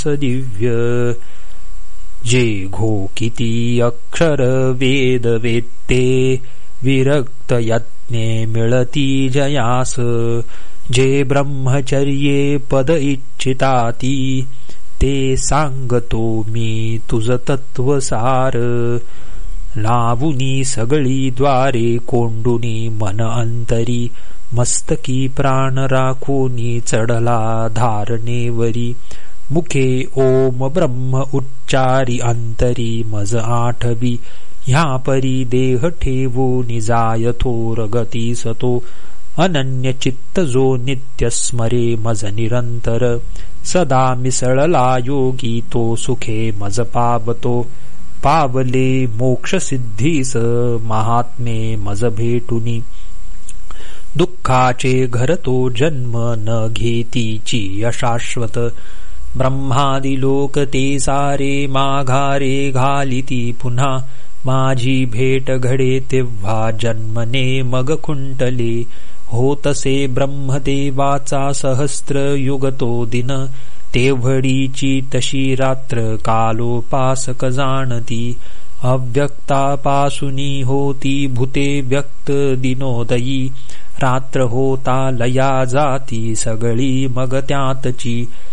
दिव्य जे घोकिती अक्षर वेद वेत्ते विरक्त यज्ञे मिळती जयास जे ब्रह्मचर्ये पद इच्छिताती ते सांगतो मी तुझ तत्वसार लावुनी सगळी द्वारे कोंडुनी मन अंतरी मस्तकी प्राण राखुनी चढला धारणेवरी मुखे ओम ब्रह्म उच्चारी अंतरी मज आठवी ह्या परी देह ठेवून जायथो रगती सतो अनन्य चित्त जो नित्य स्मरे मज निरंतर सदा मिसळला योगी तो सुखे मज पावतो पावले मोक्ष सिद्धीस महात्मे मज भेटुनी दुःखाचे घर तो जन्म न घेतीची अशाश्वत ब्रह्मादि लोक ते सारे माघारे घालिती पुन्हा माझी भेट घडे तेव्हा जन्मने मग खुंटले होतसे ब्रह्मदेवाचा सहस्त्र युगतो दिन तेवढीची तशी रात्र कालोपासक जाणती अव्यक्तापासुनी होती भूते व्यक्त दिनोदयी रात्र होता लया जाती सगळी मग त्यातची